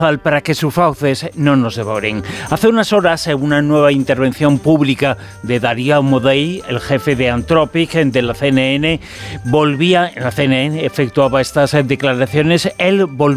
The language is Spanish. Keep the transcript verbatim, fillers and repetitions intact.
para que sus fauces no nos devoren. Hace unas horas, en una nueva intervención pública de Darío Amodei, el jefe de Anthropic de la C N N, volvía, la C N N efectuaba estas declaraciones, él volvía